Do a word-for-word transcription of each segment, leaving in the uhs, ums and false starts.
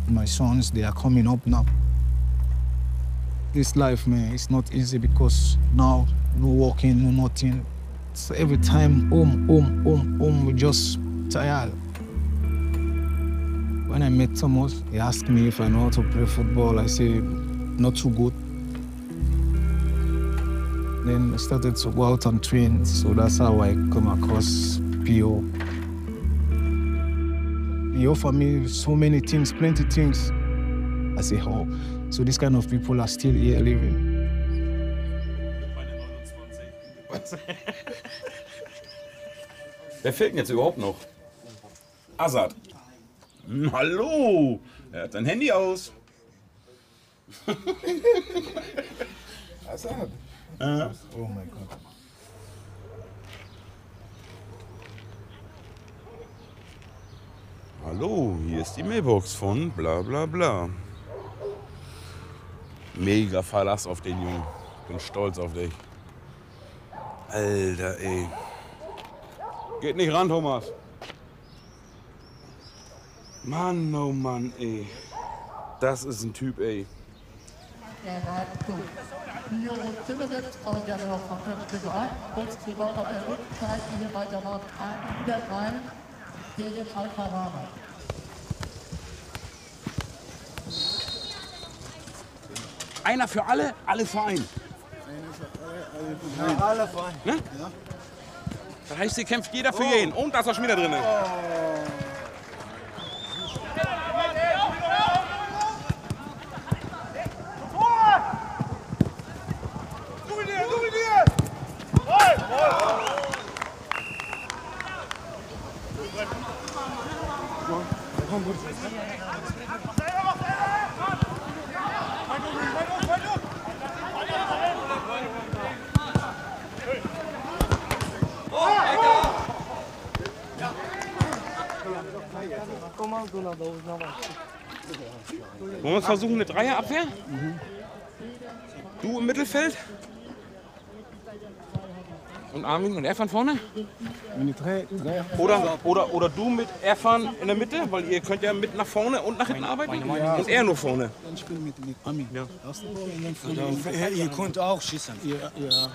My sons, they are coming up now. This life, man, it's not easy because now, no working, no nothing. So every time, home, home, home, home, we just tired. When I met Thomas, he asked me if I know how to play football. I say, not too good. Then I started to go out and train, so that's how I come across P O. He offered me so many things, plenty things. I say, oh, so these kind of people are still here living. Wer fehlt denn jetzt überhaupt noch? Azad. Hm, hallo! Er hat sein Handy aus. Azad? Äh. Oh mein Gott. Hallo, hier ist die Mailbox von bla bla bla. Mega Verlass auf den Jungen. Bin stolz auf dich. Alter, ey. Geht nicht ran, Thomas. Mann, oh Mann, ey. Das ist ein Typ, ey. Einer für alle, alle für einen. Ja, alle fein. Ne? Ja. Das heißt, hier kämpft jeder für jeden. Und da ist auch schon wieder drin. Wollen wir uns versuchen, eine Dreierabwehr? Mhm. Du im Mittelfeld? Und Armin und Erfan vorne? Oder, oder, oder du mit Erfan in der Mitte, weil ihr könnt ja mit nach vorne und nach hinten arbeiten. Ja. Und er nur vorne. Dann spielen mit, mit Armin. Ja. Ja, ihr könnt auch schießen. Ja, ja.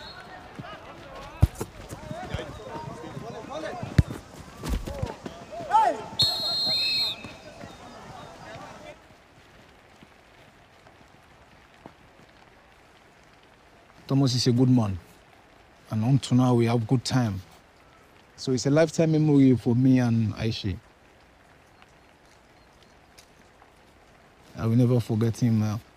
Thomas is a good man. And until now, we have good time. So it's a lifetime memory for me and Aishi. I will never forget him. Uh,